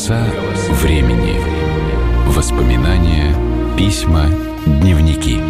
Голоса времени. Воспоминания, письма, дневники.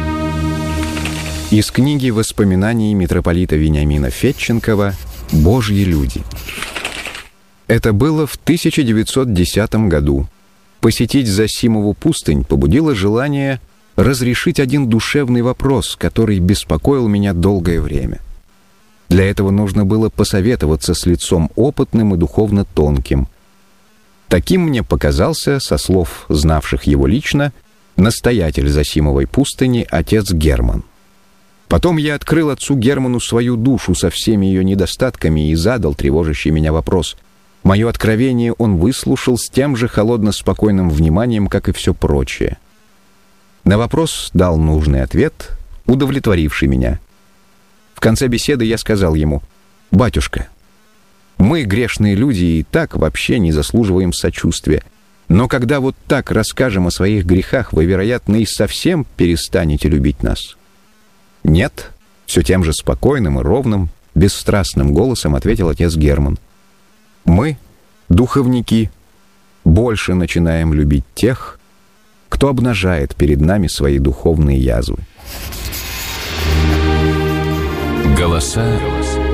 Из книги воспоминаний митрополита Вениамина Федченкова «Божьи люди». Это было в 1910 году. Посетить Зосимову пустынь побудило желание разрешить один душевный вопрос, который беспокоил меня долгое время. Для этого нужно было посоветоваться с лицом опытным и духовно тонким. Таким мне показался, со слов знавших его лично, настоятель Зосимовой пустыни, отец Герман. Потом я открыл отцу Герману свою душу со всеми ее недостатками и задал тревожащий меня вопрос. Мое откровение он выслушал с тем же холодно-спокойным вниманием, как и все прочее. На вопрос дал нужный ответ, удовлетворивший меня. В конце беседы я сказал ему: «Батюшка, мы, грешные люди, и так вообще не заслуживаем сочувствия, но когда вот так расскажем о своих грехах, вы, вероятно, и совсем перестанете любить нас». «Нет», — все тем же спокойным и ровным, бесстрастным голосом ответил отец Герман. «Мы, духовники, больше начинаем любить тех, кто обнажает перед нами свои духовные язвы». Голоса